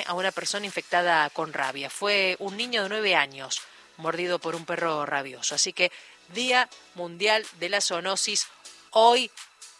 a una persona infectada con rabia. Fue un niño de 9 años mordido por un perro rabioso. Así que Día Mundial de la Zoonosis, hoy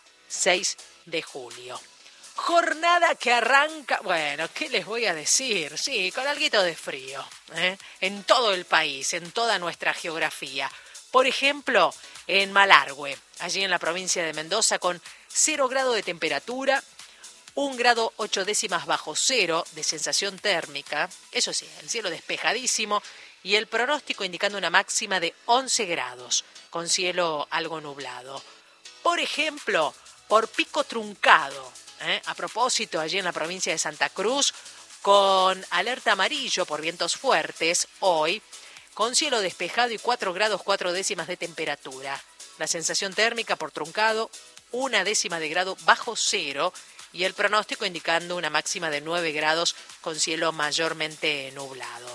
6 de julio. Jornada que arranca, bueno, ¿qué les voy a decir? Sí, con alguito de frío, en todo el país, en toda nuestra geografía. Por ejemplo, en Malargüe, allí en la provincia de Mendoza, con 0 grado de temperatura, 1 grado 8 décimas bajo cero de sensación térmica, eso sí, el cielo despejadísimo y el pronóstico indicando una máxima de 11 grados, con cielo algo nublado. Por ejemplo, por Pico Truncado, a propósito, allí en la provincia de Santa Cruz, con alerta amarillo por vientos fuertes, hoy, con cielo despejado y 4 grados 4 décimas de temperatura. La sensación térmica por Truncado, 1 décima de grado bajo cero, y el pronóstico indicando una máxima de 9 grados con cielo mayormente nublado.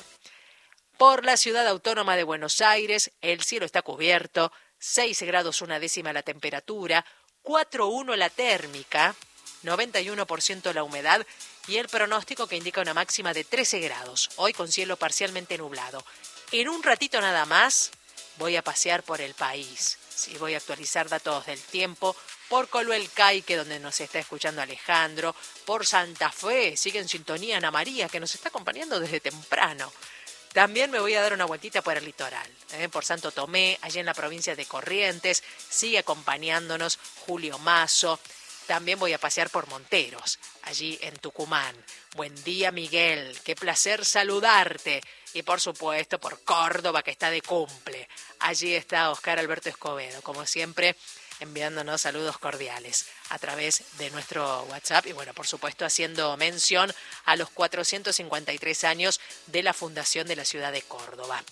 Por la ciudad autónoma de Buenos Aires, el cielo está cubierto, 6 grados 1 décima la temperatura, 4,1 la térmica, 91% la humedad y el pronóstico que indica una máxima de 13 grados, hoy con cielo parcialmente nublado. En un ratito nada más voy a pasear por el país, sí, voy a actualizar datos del tiempo, por Coluel Caique, donde nos está escuchando Alejandro, por Santa Fe, sigue en sintonía Ana María, que nos está acompañando desde temprano. También me voy a dar una vueltita por el litoral, por Santo Tomé, allí en la provincia de Corrientes, sigue acompañándonos Julio Mazo. También voy a pasear por Monteros, allí en Tucumán. Buen día, Miguel, qué placer saludarte. Y por supuesto por Córdoba, que está de cumple. Allí está Oscar Alberto Escobedo, como siempre, enviándonos saludos cordiales a través de nuestro WhatsApp y bueno, por supuesto haciendo mención a los 453 años de la fundación de la ciudad de Córdoba.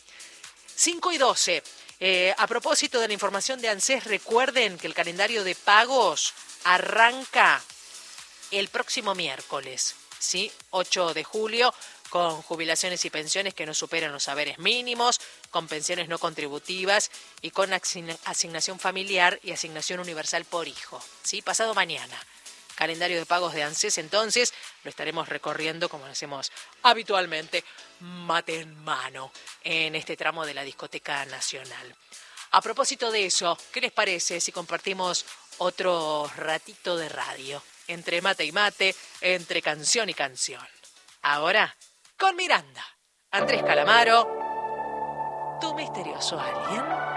5:12. A propósito de la información de ANSES, recuerden que el calendario de pagos arranca el próximo miércoles, ¿sí? 8 de julio, con jubilaciones y pensiones que no superan los haberes mínimos, con pensiones no contributivas y con asignación familiar y asignación universal por hijo, ¿sí? Pasado mañana. Calendario de pagos de ANSES, entonces, lo estaremos recorriendo como lo hacemos habitualmente, mate en mano, en este tramo de la Discoteca Nacional. A propósito de eso, ¿qué les parece si compartimos otro ratito de radio? Entre mate y mate, entre canción y canción. Ahora, con Miranda, Andrés Calamaro, tu misterioso alien.